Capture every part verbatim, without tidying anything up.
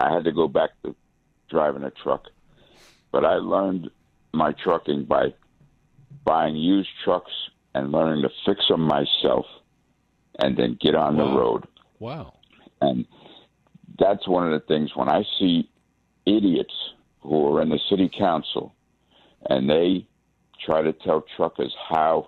I had to go back to driving a truck. But I learned my trucking by buying used trucks and learning to fix them myself and then get on Wow. the road. Wow. And that's one of the things when I see idiots who are in the city council and they try to tell truckers how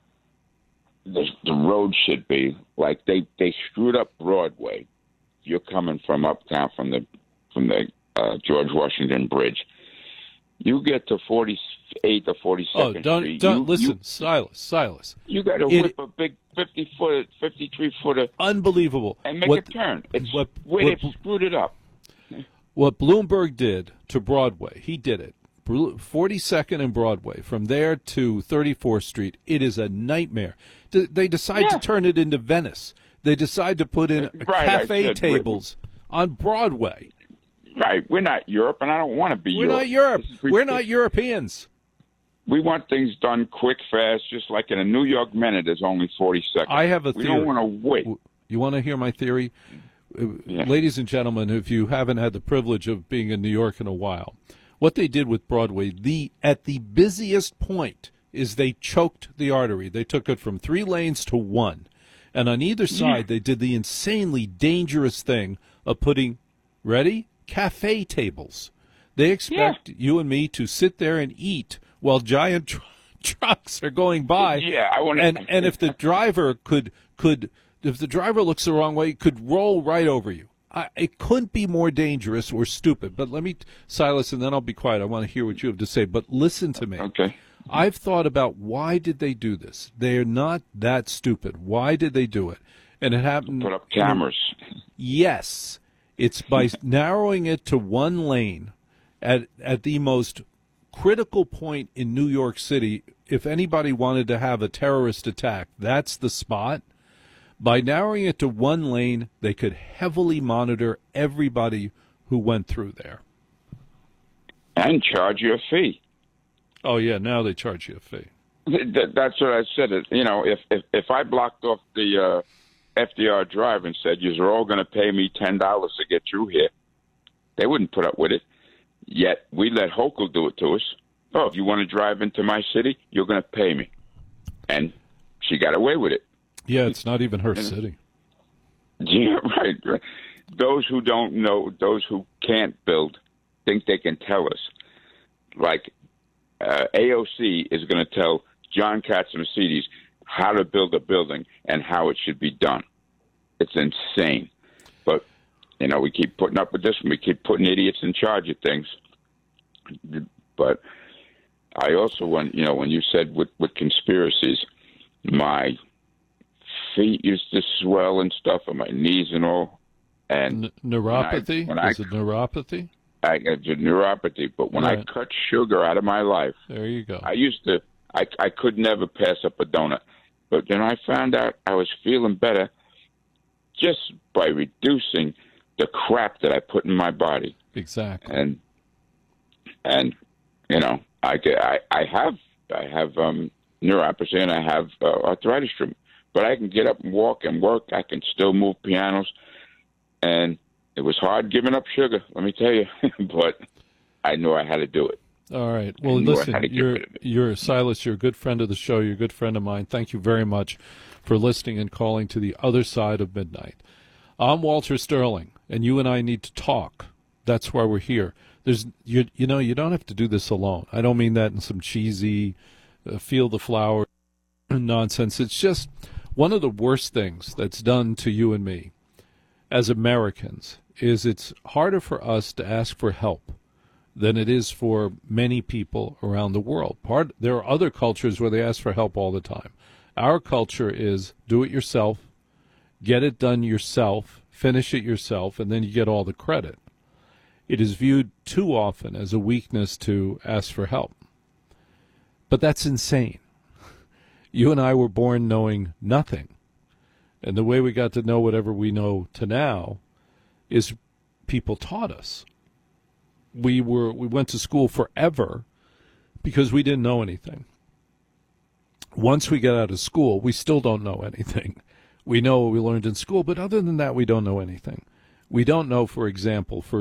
the, the road should be, like they, they screwed up Broadway. You're coming from uptown from the from the uh, George Washington Bridge. You get to forty-eighth or forty-second Oh, don't Street. don't you, listen, you, Silas, Silas. You got to It- whip a big fifty foot, fifty-three footer, Unbelievable. and make What- a turn. It's what- where what- they screwed it up. What Bloomberg did to Broadway, he did it. forty-second and Broadway, from there to thirty-fourth Street, it is a nightmare. D- They decide Yeah. to turn it into Venice. They decide to put in Right, I cafe said, tables on Broadway. Right, we're not Europe, and I don't want to be We're Europe. not Europe. This is We're ridiculous. not Europeans. We want things done quick, fast, just like in a New York minute, there's only forty seconds. I have a we theory. don't want to wait. You want to hear my theory? Uh, Yeah. Ladies and gentlemen, if you haven't had the privilege of being in New York in a while, what they did with Broadway, the at the busiest point, is they choked the artery. They took it from three lanes to one. And on either side, they did the insanely dangerous thing of putting, ready, cafe tables. They expect you and me to sit there and eat while giant tr- trucks are going by. Yeah, I want and and if the driver could could if the driver looks the wrong way, could roll right over you. I, it couldn't be more dangerous or stupid. But let me, Silas, and then I'll be quiet. I want to hear what you have to say. But listen to me. Okay. I've thought about why did they do this? They're not that stupid. Why did they do it? And it happened. Put up cameras. Yes, it's by narrowing it to one lane at at the most critical point in New York City. If anybody wanted to have a terrorist attack, that's the spot. By narrowing it to one lane, they could heavily monitor everybody who went through there. And charge you a fee. Oh yeah, now they charge you a fee. Th- That's what I said. It- You know, if if, if I blocked off the uh, F D R Drive and said, you're all going to pay me ten dollars to get through here, they wouldn't put up with it. Yet we let Hochul do it to us. Oh, if you want to drive into my city, you're going to pay me. And she got away with it. Yeah, it's not even her city. Yeah, right, right. Those who don't know, those who can't build, think they can tell us. Like uh, A O C is going to tell John Katzimercedes how to build a building and how it should be done. It's insane. But, you know, we keep putting up with this and we keep putting idiots in charge of things. But I also want, you know, when you said with, with conspiracies, my feet used to swell and stuff and my knees and all. And N- neuropathy? when I- when Is it neuropathy? I got neuropathy, but when Right. I cut sugar out of my life, There you go. I used to, I, I could never pass up a donut. But then I found out I was feeling better just by reducing the crap that I put in my body. Exactly. And, and you know, I, get- I, I have, I have um, neuropathy and I have uh, arthritis treatment. But I can get up and walk and work. I can still move pianos. And it was hard giving up sugar, let me tell you. But I knew I had to do it. All right. Well, I knew I listen, had to get you're, rid of it. you're Silas. You're a good friend of the show. You're a good friend of mine. Thank you very much for listening and calling to the other side of midnight. I'm Walter Sterling, and you and I need to talk. That's why we're here. There's, you, you know, you don't have to do this alone. I don't mean that in some cheesy, uh, feel the flower nonsense. It's just one of the worst things that's done to you and me as Americans is it's harder for us to ask for help than it is for many people around the world. Part there are other cultures where they ask for help all the time. Our culture is do it yourself, get it done yourself, finish it yourself, and then you get all the credit. It is viewed too often as a weakness to ask for help. But that's insane. You and I were born knowing nothing. And the way we got to know whatever we know to now is people taught us. We were we went to school forever because we didn't know anything. Once we get out of school, we still don't know anything. We know what we learned in school, but other than that, we don't know anything. We don't know, for example, for